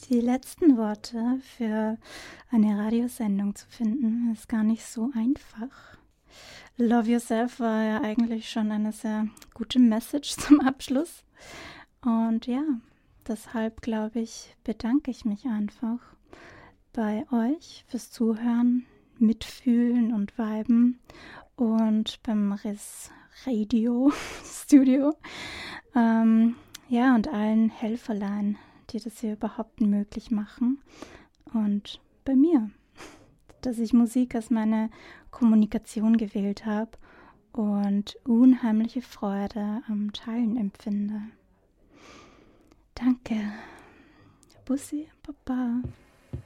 Die letzten Worte für eine Radiosendung zu finden, ist gar nicht so einfach. Love Yourself war ja eigentlich schon eine sehr gute Message zum Abschluss. Und ja, deshalb glaube ich, bedanke ich mich einfach bei euch fürs Zuhören, Mitfühlen und Viben und beim Riss Radio Studio. Ja, und allen Helferlein, die das hier überhaupt möglich machen. Und bei mir, dass ich Musik als meine Kommunikation gewählt habe und unheimliche Freude am Teilen empfinde. Danke. Bussi, Papa.